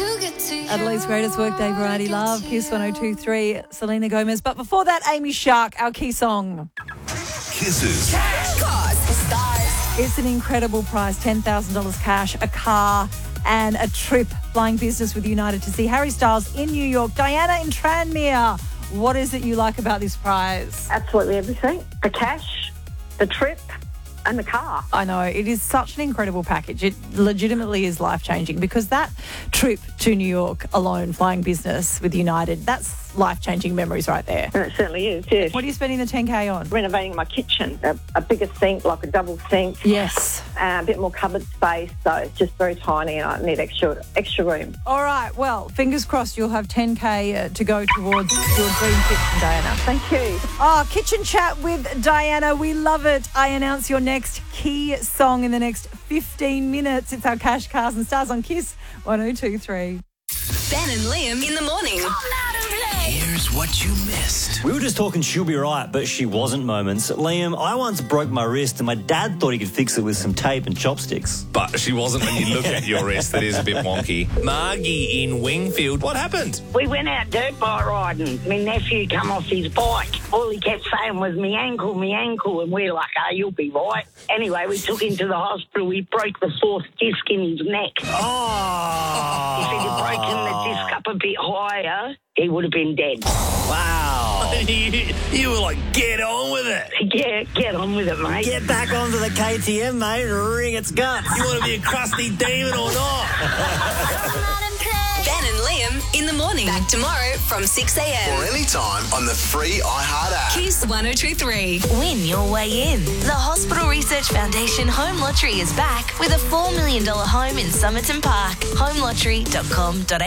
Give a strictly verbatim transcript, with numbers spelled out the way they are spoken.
Adelaide's greatest workday variety love, Kiss one oh two three, Selena Gomez. But before that, Amy Shark, our key song. Kisses. It's an incredible prize, ten thousand dollars cash, a car and a trip flying business with United to see Harry Styles in New York. Diana in Tranmere, what is it you like about this prize? Absolutely everything. The cash, the trip and the car. I know, it is such an incredible package. It legitimately is life-changing because that trip to New York alone, flying business with United, that's life-changing memories right there. And it certainly is, yes. What are you spending the ten K on? Renovating my kitchen, a, a bigger sink, like a double sink. Yes. Uh, a bit more cupboard space, so it's just very tiny and I need extra extra room. All right, well, fingers crossed you'll have ten K uh, to go towards your dream kitchen, Diana. Thank you. Oh, Kitchen Chat with Diana, we love it. I announce your next key song in the next fifteen minutes. It's our Cash, Cars and Stars on Kiss one oh two three. Ben and Liam in the morning. Here's what you missed. We were just talking she'll be right, but she wasn't moments. Liam, I once broke my wrist and my dad thought he could fix it with some tape and chopsticks. But she wasn't when you look at your wrist. That is a bit wonky. Margie in Wingfield, what happened? We went out dirt bike riding. My nephew come off his bike. All he kept saying was, me ankle, me ankle. And we're like, oh, you'll be right. Anyway, we took him to the hospital. We broke the fourth disc in his neck. Oh! If he'd have broken the disc up a bit higher, he would have been dead. Wow. you, you were like, get on with it. Yeah, get on with it, mate. Get back onto the K T M, mate, and wring its guts. You want to be a crusty demon or not? Ben and Liam in the morning. Back tomorrow from six a.m. Or anytime on the free iHeart app. Kiss one oh two three. Win your way in. The Hospital Research Foundation Home Lottery is back with a four million dollars home in Somerton Park. home lottery dot com dot a u